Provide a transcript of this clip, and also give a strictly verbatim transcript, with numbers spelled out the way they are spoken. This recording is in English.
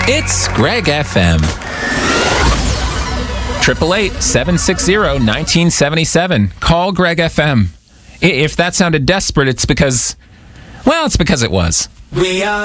It's Greg F M. Triple eight seven six zero nineteen seventy seven. Call Greg F M. If that sounded desperate, it's because, well, it's because it was. We are